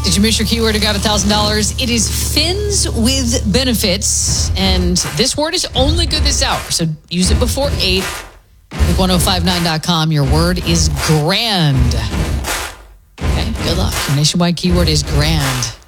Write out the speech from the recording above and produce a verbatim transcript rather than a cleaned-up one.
Did you miss your keyword? I got one thousand dollars. It is fins with benefits. And this word is only good this hour. So use it before eight. Click ten fifty-nine dot com. Your word is grand. Okay, good luck. Your nationwide keyword is grand.